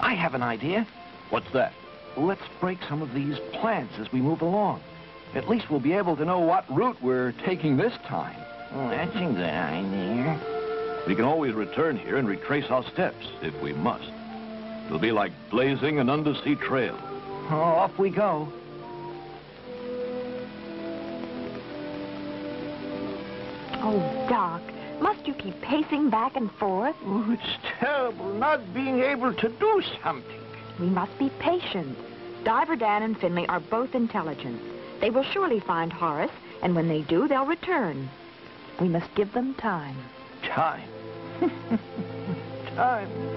I have an idea. What's that? Let's break some of these plants as we move along. At least we'll be able to know what route we're taking this time. Well, that's a good idea. We can always return here and retrace our steps, if we must. It'll be like blazing an undersea trail. Oh, off we go. Oh, Doc, must you keep pacing back and forth? Oh, it's terrible not being able to do something. We must be patient. Diver Dan and Finley are both intelligent. They will surely find Horace, and when they do, they'll return. We must give them time. Time. Time.